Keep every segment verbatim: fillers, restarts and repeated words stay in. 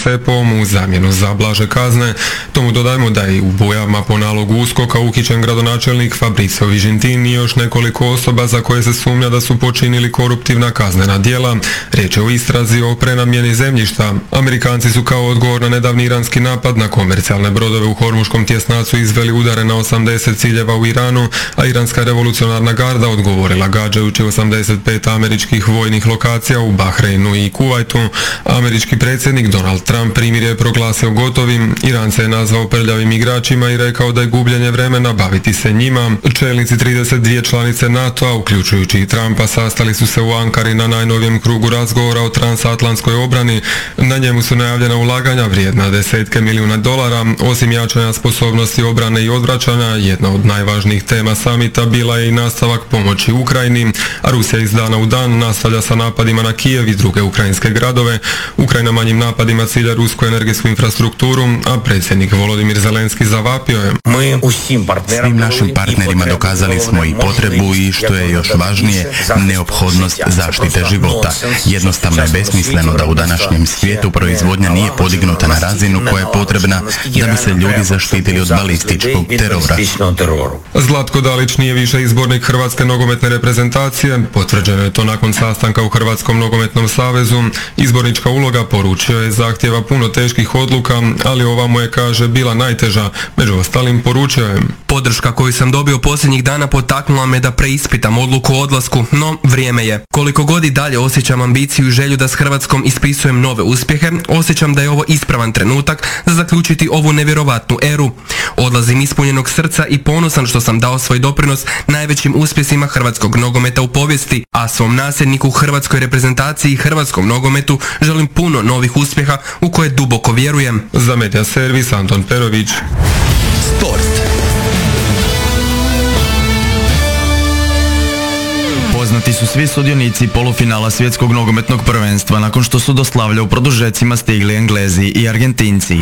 s E P O-om u zamjenu za blaže kazne. Tomu dodajmo da je u Bujama po nalogu USKOK-a uhićen gradonačelnik Fabrizio Vigintin i još nekoliko osoba za koje se sumnja da su počinili koruptivna kaznena djela. Riječ je o istrazi o prenamjeni zemljišta. Amerikanci su kao odgovor na nedavni iranski napad na komercijalne brodove u Hormuškom tjesnacu izveli udare na osamdeset ciljeva u Iranu, a iranska revolucionarna garda odgovorila gađajući osamdeset pet američkih vojnih lokacija u Bahreinu i Kuvajtu. Američki predsjednik Donald Trump primirje je proglasio gotovim, Irance je nazvao prljavim igračima i rekao da je gubljenje vremena baviti se njima. Čelnici trideset dvije članice NATO-a, uključujući i Trumpa, sastali su se u Ankari na najnovijem krugu razgovora o transatlantskoj obrani. Na njemu su najavljena ulaganja vrijedna desetke milijuna dolara. Osim jačanja sposobnosti obrane i odvraćanja, jedna od najvažnijih tema samita bila je i nastavak pomoći Ukrajini, a Rusija iz dana u dan nastavlja sa napadima na Kijev i druge ukrajinske gradove. Ukrajina manjim napadima cilja rusku energetsku infrastrukturu, a predsjednik Volodimir Zelenski zavapio je: Svim našim partnerima dokazali smo i potrebu i, što je još važnije, neophodnost zaštite života. Jednostavno je besmisleno da u današnjem svijetu proizvodnja nije podignuta na razinu koja je potrebna da bi se ljudi zaštitili od balističkog terora. Zlatko Dalić nije više izbornik Hrvatske nogometne reprezentacije. Potvrđeno je to nakon sastanka u Hrvatskom nogometnom savezu. Izbornička uloga, poručio je, zahtjeva puno teških odluka, ali ova mu je, kaže, bila najteža. Među ostalim poručio je: Podrška koju sam dobio posljednjih dana potaknula me da preispitam odluku o odlasku, no vrijeme je. Koliko god i dalje osjećam ambiciju i želju da s Hrvatskom ispisujem nove uspjehe, osjećam da je ovo ispravan trenutak za zaključiti ovu nevjerovatnu eru. Odlazim ispunjenog srca i ponosan što sam dao svoj doprinos najvećim uspjesima hrvatskog nogometa u povijesti, a svom nasljedniku, hrvatskoj reprezentaciji i hrvatskom nogometu želim puno novih uspjeha u koje duboko vjerujem. Za Media Servis Anton Perović. Sport. Poznati su svi sudionici polufinala svjetskog nogometnog prvenstva nakon što su do slavlja u produžecima stigli Englezi i Argentinci.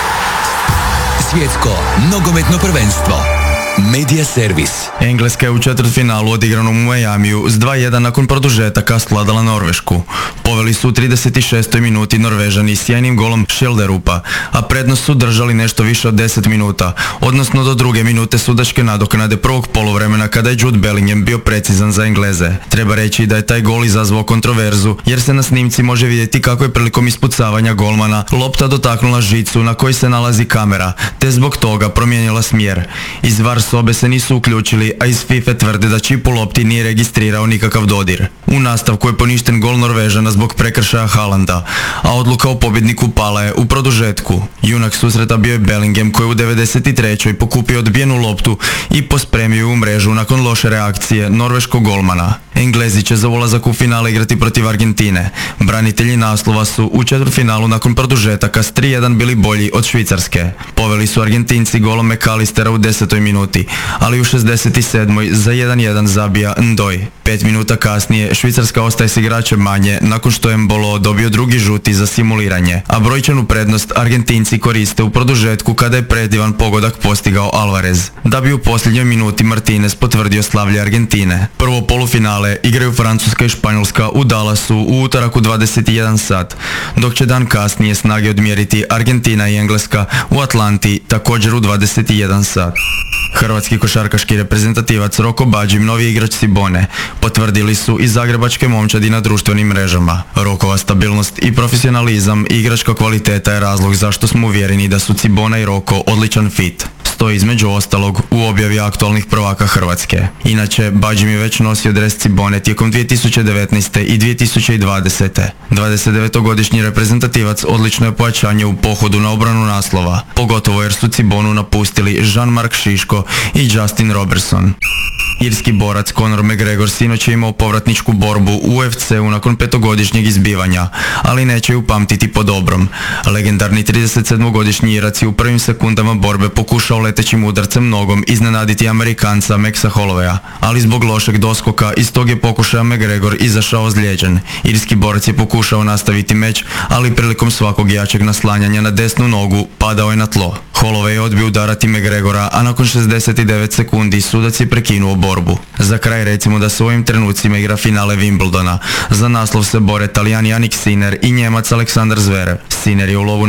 Svjetsko nogometno prvenstvo. Media Servis. Engleska je u četvrtfinalu odigranom u Miamiju s dva jedan nakon produžetaka svladala Norvešku. Poveli su u trideset šestoj minuti Norvežani sjajnim golom Schjelderupa, a prednost su držali nešto više od deset minuta, odnosno do druge minute sudačke nadoknade prvog poluvremena kada je Jude Bellingham bio precizan za Engleze. Treba reći da je taj gol izazvao kontroverzu, jer se na snimci može vidjeti kako je prilikom ispucavanja golmana lopta dotaknula žicu na kojoj se nalazi kamera, te zbog toga promijenila smjer. Iz VAR sobe se nisu uključili, a iz FIFA tvrde da čip u lopti nije registrirao nikakav dodir. U nastavku je poništen gol Norvežana zbog prekršaja Haalanda, a odluka o pobjedniku pala je u produžetku. Junak susreta bio je Bellingham, koji je u devedeset trećoj pokupio odbijenu loptu i pospremio u mrežu nakon loše reakcije norveškog golmana. Englezi će za ulazak u finale igrati protiv Argentine. Branitelji naslova su u četvrtfinalu nakon produžetaka s tri jedan bili bolji od Švicarske. Poveli su Argentinci golom McAllistera u desetoj minuti, ali u šezdeset sedmoj za jedan jedan zabija Ndoj. Pet minuta kasnije Švicarska ostaje s igračem manje nakon što je Mbolo dobio drugi žuti za simuliranje, a brojčanu prednost Argentinci koriste u produžetku kada je predivan pogodak postigao Alvarez, da bi u posljednjoj minuti Martinez potvrdio slavlje Argentine. Prvo polufinale igraju Francuska i Španjolska u Dallasu u utorak u dvadeset jedan sat, dok će dan kasnije snage odmjeriti Argentina i Engleska u Atlanti također u dvadeset jedan sat. Hrvatski košarkaški reprezentativac Roko Badžim, novi igrač Cibone, potvrdili su i zagrebačke momčadi na društvenim mrežama. Rokova stabilnost i profesionalizam i igračka kvaliteta je razlog zašto smo uvjereni da su Cibona i Roko odličan fit. Stoji između ostalog u objavi aktualnih prvaka Hrvatske. Inače, Badžim je već nosio dres Cibone tijekom dvije tisuće devetnaeste. i dvije tisuće dvadesete. dvadesetdevetogodišnji reprezentativac odlično je pojačanje u pohodu na obranu naslova, pogotovo jer su Cibonu napustili Jean-Marc Šiško i Justin Robertson. Irski borac Conor McGregor sinoć je imao povratničku borbu u U F C-u nakon petogodišnjeg izbivanja, ali neće ju pamtiti po dobrom. Legendarni tridesetsedmogodišnji Irac je u prvim sekundama borbe pokušao letećim udarcem nogom iznenaditi Amerikanca Maxa Holloweya, ali zbog lošeg doskoka iz tog je pokušaja McGregor izašao ozlijeđen. Irski borac je pokušao nastaviti meč, ali prilikom svakog jačeg naslanjanja na desnu nogu padao je na tlo. Holloway je odbio udarati McGregora, a nakon šezdeset devet sekundi sudac je prekinuo borbu. Za kraj recimo da se u ovim trenucima igra finale Wimbledona. Za naslov se bore Talijan Jannik Sinner i Njemac Aleksandar Zverev. Sinner je u lovu